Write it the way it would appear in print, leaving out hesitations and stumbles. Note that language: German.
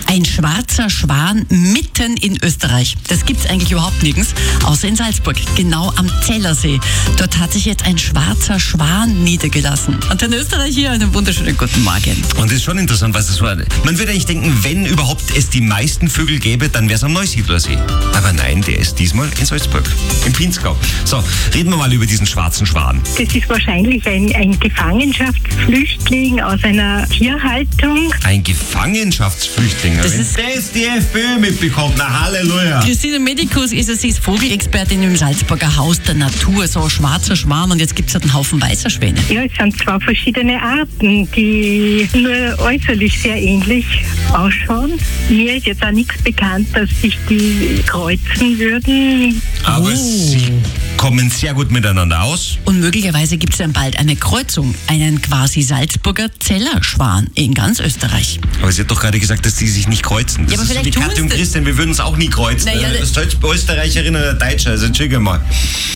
Ein schwarzer Schwan mitten in Österreich. Das gibt's eigentlich überhaupt nirgends, außer in Salzburg, genau am Zellersee. Dort hat sich jetzt ein schwarzer Schwan niedergelassen. Und in Österreich hier einen wunderschönen guten Morgen. Und es ist schon interessant, was das war. Man würde eigentlich denken, wenn überhaupt es die meisten Vögel gäbe, dann wäre es am Neusiedlersee. Aber nein, der ist diesmal in Salzburg, im Pinzgau. So, reden wir mal über diesen schwarzen Schwan. Das ist wahrscheinlich ein Gefangenschaftsflüchtling aus einer Tierhaltung. Ein Gefangenschaftsflüchtling. Das Wenn ist- das die FPÖ mitbekommt, na Halleluja. Christine Medikus ist es, sie ist Vogelexpertin im Salzburger Haus der Natur. So ein schwarzer Schwan und jetzt gibt es halt einen Haufen weißer Schwäne. Ja, es sind zwei verschiedene Arten, die nur äußerlich sehr ähnlich ausschauen. Mir ist jetzt auch nichts bekannt, dass sich die kreuzen würden. Aber sie kommen sehr gut miteinander aus. Und möglicherweise gibt es dann bald eine Kreuzung, einen quasi Salzburger Zellerschwan in ganz Österreich. Aber sie hat doch gerade gesagt, dass die sich nicht kreuzen. Das Ja, aber ist so vielleicht wie tun Katja und sie- Christian, wir würden uns auch nie kreuzen. Naja, Das ist Österreicherin oder Deutscher, also entschuldige mal.